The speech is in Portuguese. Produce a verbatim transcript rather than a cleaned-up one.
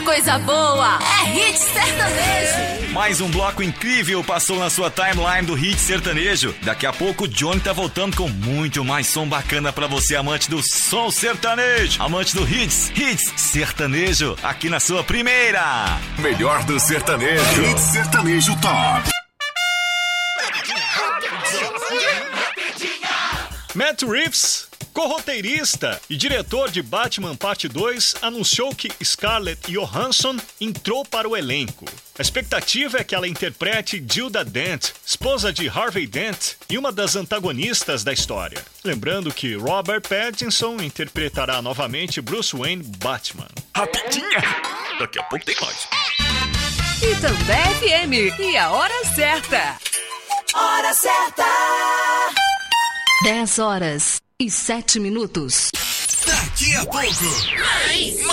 coisa boa é Hit Sertanejo. Mais um bloco incrível passou na sua timeline do Hit Sertanejo. Daqui a pouco o Johnny tá voltando com muito mais som bacana pra você, amante do som sertanejo, amante do Hits, Hits Sertanejo, aqui na sua primeira. Melhor do sertanejo. Hit Sertanejo Top. Matt Reeves, co-roteirista e diretor de Batman Parte dois, anunciou que Scarlett Johansson entrou para o elenco. A expectativa é que ela interprete Gilda Dent, esposa de Harvey Dent e uma das antagonistas da história. Lembrando que Robert Pattinson interpretará novamente Bruce Wayne Batman. Rapidinha! Daqui a pouco tem mais. E também F M. E a hora certa. Hora certa. dez horas e sete minutos. Daqui a pouco, mais,